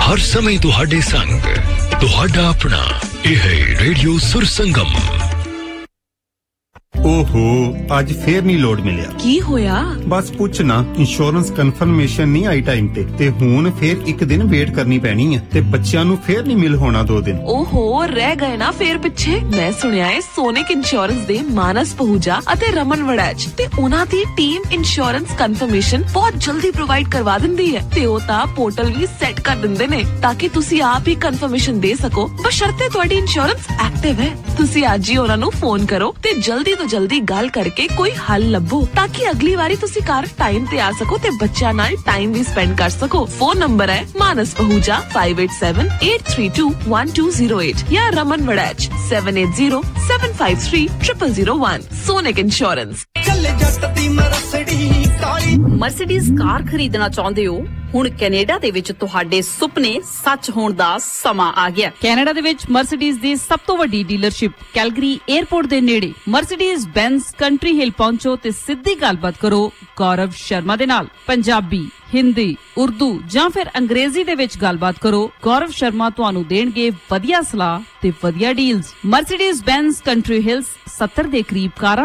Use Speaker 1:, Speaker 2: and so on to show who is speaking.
Speaker 1: हर समय तुहाडे संग तुहाडा अपना यह है रेडियो सुर संगम।
Speaker 2: ओहो आज फिर नहीं लोड मिलिया
Speaker 3: की होया
Speaker 2: बस पुछ ना इंश्योरेंस कंफर्मेशन नहीं आई टाइम ते हुन फिर एक दिन वेट करनी पैनी है ते बच्चियां नु फिर नहीं मिल होना 2 दिन
Speaker 3: ओहो रह गए ना फिर पिछे मैं सुनिया है सोनिक इंश्योरेंस दे मानस पहुजा अते रमन वड़ैच ते उना दी टीम इंश्योरेंस कंफर्मेशन बहुत जल्दी प्रोवाइड करवा दिंदी है ते ओ ता पोर्टल भी सेट कर दिंदे ने ताकि तुसी आप ही कंफर्मेशन दे सको बशर्ते ਤੁਹਾਡੀ इंश्योरेंस एक्टिव है तुसी आज ही उना नु फोन करो ते जल्दी तो जल्दी गल करके कोई हल लभो ताकि अगली बारी तुसी घर टाइम ते आ सको ते बच्चा नाल टाइम भी स्पेंड कर सको फोन नंबर है मानस पहुजा 5878321208 या Raman Waraich 7807530001 sonic insurance
Speaker 4: Mercedes ਕਾਰ ਖਰੀਦਣਾ ਚਾਹੁੰਦੇ ਹੋ ਹੁਣ ਕੈਨੇਡਾ ਦੇ ਵਿੱਚ ਤੁਹਾਡੇ ਸੁਪਨੇ ਸੱਚ ਹੋਣ ਦਾ ਸਮਾਂ ਆ ਗਿਆ ਕੈਨੇਡਾ ਦੇ ਵਿੱਚ ਮਰਸੀਡੀਜ਼ ਦੀ ਸਭ ਤੋਂ ਵੱਡੀ ਡੀਲਰਸ਼ਿਪ ਕੈਲਗਰੀ 에ਅਰਪੋਰਟ ਦੇ ਨੇੜੇ ਮਰਸੀਡੀਜ਼ ਬੈਂਜ਼ ਕੰਟਰੀ ਹਿੱਲ ਪਹੁੰਚੋ ਤੇ ਸਿੱਧੀ ਗੱਲਬਾਤ ਕਰੋ ਗੌਰਵ ਸ਼ਰਮਾ ਦੇ ਨਾਲ ਪੰਜਾਬੀ हिंदी उर्दू ਜਾਂ ਫਿਰ ਅੰਗਰੇਜ਼ੀ ਦੇ ਵਿੱਚ ਗੱਲਬਾਤ ਕਰੋ ਗੌਰਵ ਸ਼ਰਮਾ ਤੁਹਾਨੂੰ ਦੇਣਗੇ ਵਧੀਆ ਸਲਾਹ ਤੇ ਵਧੀਆ ਡੀਲਸ ਮਰਸੀਡੀਜ਼ ਬੈਂਜ਼ ਕੰਟਰੀ ਹਿਲਸ 70 ਦੇ ਕਰੀਬ ਕਾਰਾਂ